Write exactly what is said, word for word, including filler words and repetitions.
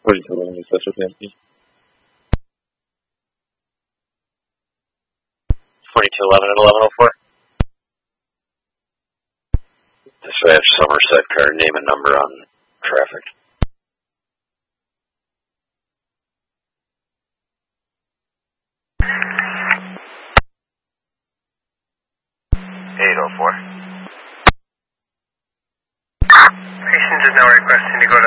forty-two eleven, Special Fancy. forty-two eleven and eleven oh four. This way I have Somerset car name and number on traffic. eight oh four. Patient is now requesting to go to